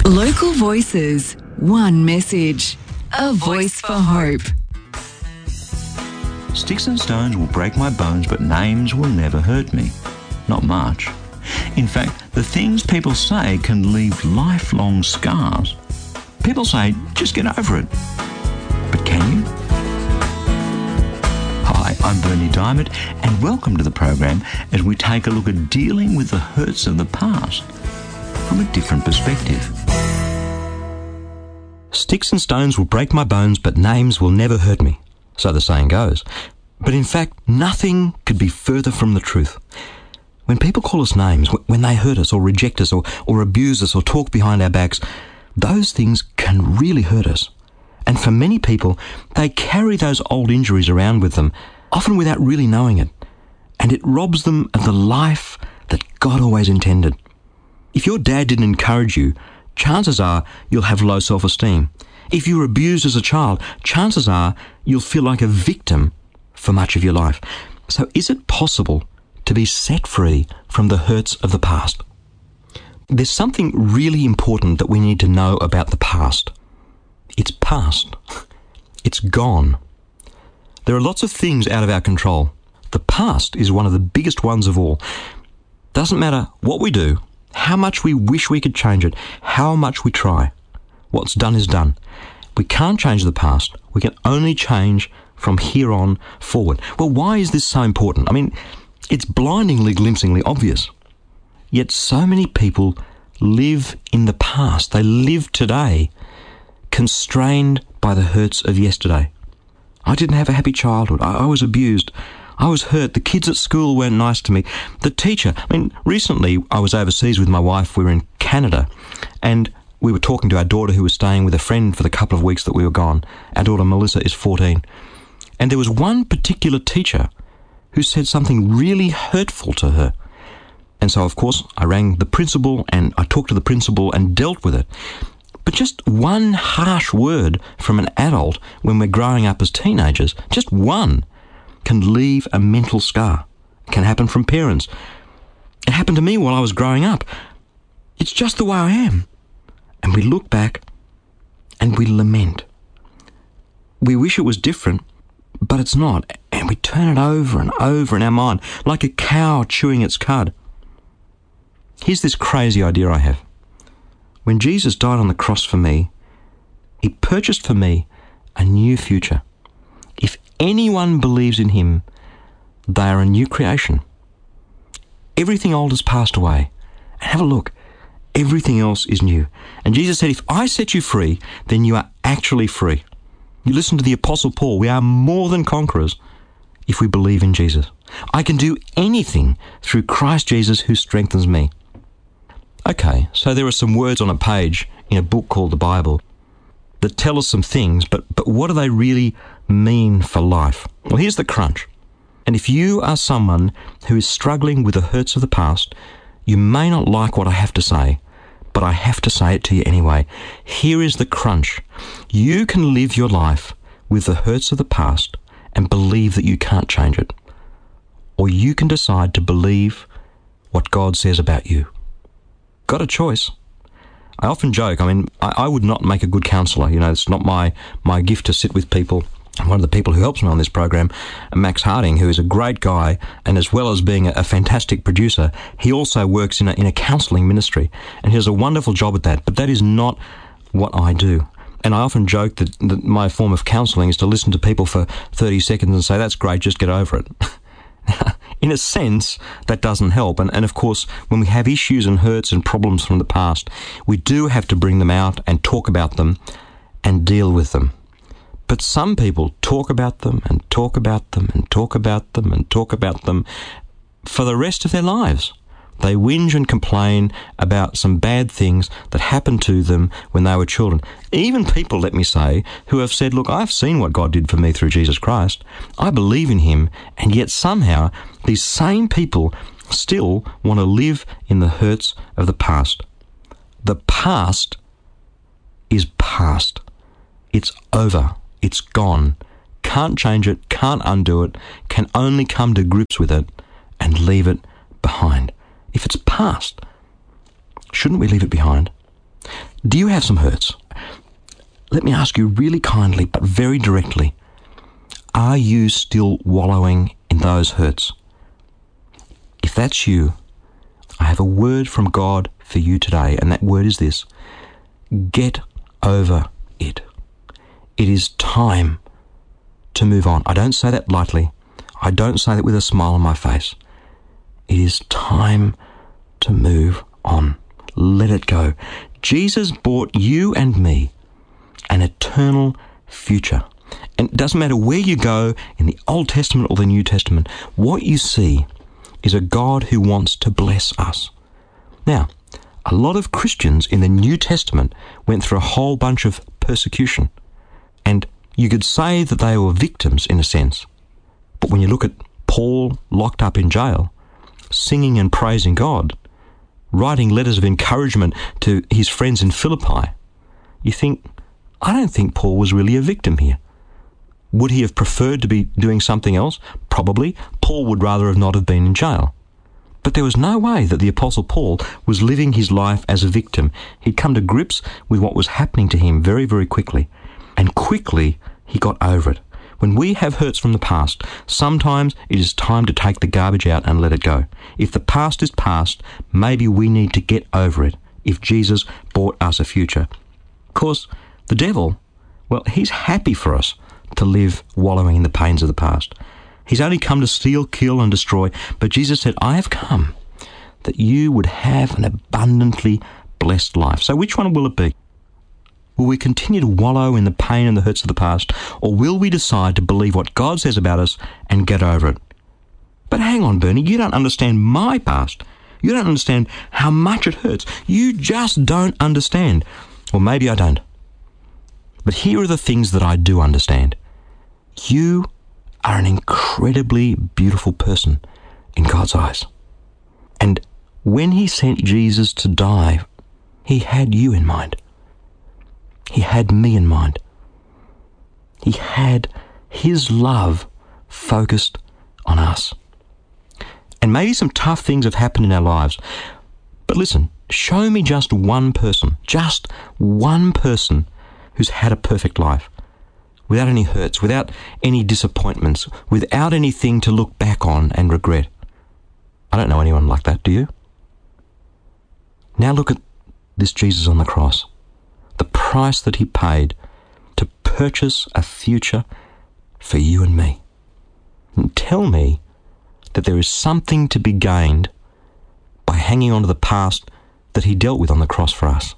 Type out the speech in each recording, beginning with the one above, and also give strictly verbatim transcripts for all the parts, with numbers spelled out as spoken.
Local voices, one message, a voice for hope. Sticks and stones will break my bones, but names will never hurt me. Not much. In fact, the things people say can leave lifelong scars. People say, just get over it. But can you? Hi, I'm Bernie Diamond, and welcome to the program as we take a look at dealing with the hurts of the past from a different perspective. Sticks and stones will break my bones, but names will never hurt me, so the saying goes. But in fact, nothing could be further from the truth. When people call us names, when they hurt us or reject us or, or abuse us or talk behind our backs, those things can really hurt us. And for many people, they carry those old injuries around with them, often without really knowing it. And it robs them of the life that God always intended. If your dad didn't encourage you, chances are you'll have low self-esteem. If you were abused as a child, chances are you'll feel like a victim for much of your life. So is it possible to be set free from the hurts of the past? There's something really important that we need to know about the past. It's past. It's gone. There are lots of things out of our control. The past is one of the biggest ones of all. Doesn't matter what we do, how much we wish we could change it, how much we try. What's done is done. We can't change the past. We can only change from here on forward. Well, why is this so important? I mean, it's blindingly, glimpsingly obvious. Yet so many people live in the past. They live today, constrained by the hurts of yesterday. I didn't have a happy childhood. I, I was abused. I was hurt. The kids at school weren't nice to me. The teacher, I mean, recently I was overseas with my wife. We were in Canada, and we were talking to our daughter who was staying with a friend for the couple of weeks that we were gone. Our daughter Melissa is fourteen. And there was one particular teacher who said something really hurtful to her. And so, of course, I rang the principal and I talked to the principal and dealt with it. But just one harsh word from an adult when we're growing up as teenagers, just one, can leave a mental scar. It can happen from parents. It happened to me while I was growing up. It's just the way I am. And we look back and we lament. We wish it was different, but it's not. And we turn it over and over in our mind, like a cow chewing its cud. Here's this crazy idea I have. When Jesus died on the cross for me, he purchased for me a new future. If anyone believes in him, they are a new creation. Everything old has passed away. And have a look. Everything else is new. And Jesus said, if I set you free, then you are actually free. You listen to the Apostle Paul. We are more than conquerors if we believe in Jesus. I can do anything through Christ Jesus who strengthens me. Okay, so there are some words on a page in a book called the Bible that tell us some things, but, but what do they really mean for life? Well, here's the crunch. And if you are someone who is struggling with the hurts of the past, you may not like what I have to say, but I have to say it to you anyway. Here is the crunch. You can live your life with the hurts of the past and believe that you can't change it. Or you can decide to believe what God says about you. Got a choice. I often joke, I mean, I, I would not make a good counsellor. You know, it's not my, my gift to sit with people. One of the people who helps me on this program, Max Harding, who is a great guy, and as well as being a, a fantastic producer, he also works in a, in a counselling ministry, and he does a wonderful job at that. But that is not what I do. And I often joke that, that my form of counselling is to listen to people for thirty seconds and say, that's great, just get over it. In a sense, that doesn't help. And, and of course, when we have issues and hurts and problems from the past, we do have to bring them out and talk about them and deal with them. But some people talk about them and talk about them and talk about them and talk about them for the rest of their lives. They whinge and complain about some bad things that happened to them when they were children. Even people, let me say, who have said, look, I've seen what God did for me through Jesus Christ. I believe in him. And yet somehow these same people still want to live in the hurts of the past. The past is past. It's over. It's gone. Can't change it, can't undo it, can only come to grips with it and leave it behind. If it's past, shouldn't we leave it behind? Do you have some hurts? Let me ask you really kindly but very directly, are you still wallowing in those hurts? If that's you, I have a word from God for you today, and that word is this: get over it. It is time to move on. I don't say that lightly. I don't say that with a smile on my face. It is time to move on. Let it go. Jesus bought you and me an eternal future. And it doesn't matter where you go in the Old Testament or the New Testament, what you see is a God who wants to bless us. Now, a lot of Christians in the New Testament went through a whole bunch of persecution. And you could say that they were victims in a sense. But when you look at Paul locked up in jail, singing and praising God, writing letters of encouragement to his friends in Philippi, you think, I don't think Paul was really a victim here. Would he have preferred to be doing something else? Probably. Paul would rather have not have been in jail. But there was no way that the Apostle Paul was living his life as a victim. He'd come to grips with what was happening to him very, very quickly. And quickly, he got over it. When we have hurts from the past, sometimes it is time to take the garbage out and let it go. If the past is past, maybe we need to get over it if Jesus bought us a future. Of course, the devil, well, he's happy for us to live wallowing in the pains of the past. He's only come to steal, kill, and destroy. But Jesus said, I have come that you would have an abundantly blessed life. So which one will it be? Will we continue to wallow in the pain and the hurts of the past, or will we decide to believe what God says about us and get over it? But hang on, Bernie, you don't understand my past. You don't understand how much it hurts. You just don't understand. Well, maybe I don't. But here are the things that I do understand. You are an incredibly beautiful person in God's eyes. And when he sent Jesus to die, he had you in mind. He had me in mind. He had his love focused on us. And maybe some tough things have happened in our lives. But listen, show me just one person, just one person who's had a perfect life, without any hurts, without any disappointments, without anything to look back on and regret. I don't know anyone like that, do you? Now look at this Jesus on the cross, the price that he paid to purchase a future for you and me. And tell me that there is something to be gained by hanging on to the past that he dealt with on the cross for us.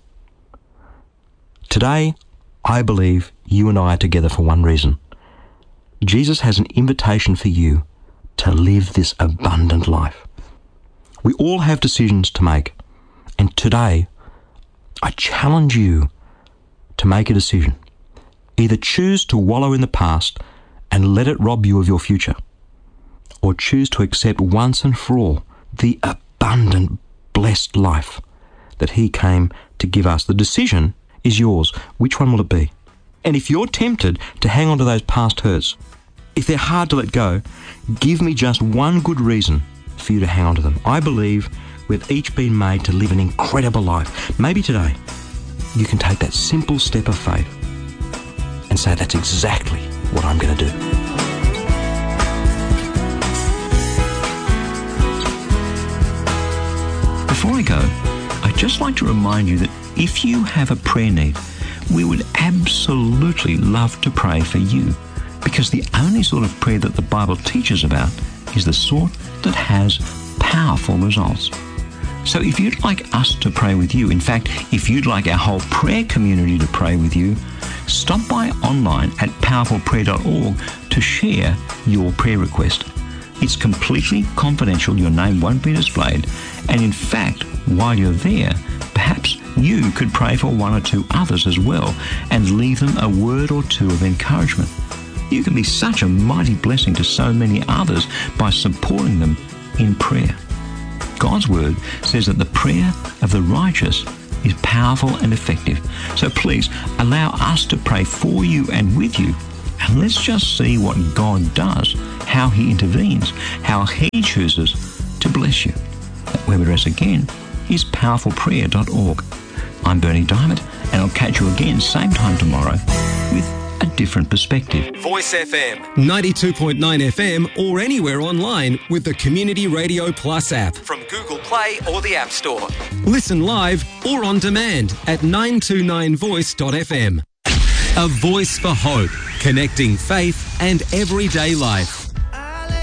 Today, I believe you and I are together for one reason. Jesus has an invitation for you to live this abundant life. We all have decisions to make, and today I challenge you to make a decision. Either choose to wallow in the past and let it rob you of your future, or choose to accept once and for all the abundant, blessed life that he came to give us. The decision is yours. Which one will it be? And if you're tempted to hang on to those past hurts, if they're hard to let go, give me just one good reason for you to hang on to them. I believe we've each been made to live an incredible life. Maybe today you can take that simple step of faith and say, that's exactly what I'm going to do. Before I go, I'd just like to remind you that if you have a prayer need, we would absolutely love to pray for you, because the only sort of prayer that the Bible teaches about is the sort that has powerful results. So if you'd like us to pray with you, in fact, if you'd like our whole prayer community to pray with you, stop by online at powerful prayer dot org to share your prayer request. It's completely confidential, your name won't be displayed, and in fact, while you're there, perhaps you could pray for one or two others as well and leave them a word or two of encouragement. You can be such a mighty blessing to so many others by supporting them in prayer. God's word says that the prayer of the righteous is powerful and effective. So please allow us to pray for you and with you, and let's just see what God does, how he intervenes, how he chooses to bless you. That web address again is powerful prayer dot org. I'm Bernie Diamond, and I'll catch you again same time tomorrow with a different perspective. Voice F M, ninety-two point nine F M, or anywhere online with the Community Radio Plus app from Google Play or the App Store. Listen live or on demand at nine two nine voice dot f m. A voice for hope, connecting faith and everyday life.